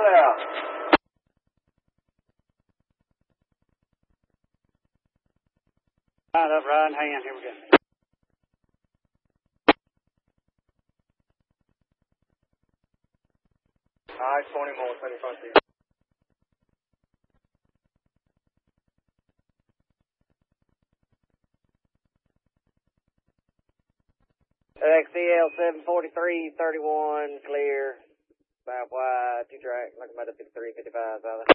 out. Right up, right hand. Here we go. All right, 20 more, 25 feet. XCL 743, 31, clear, 5 wide, 2 track, looking about a 53, 55, south.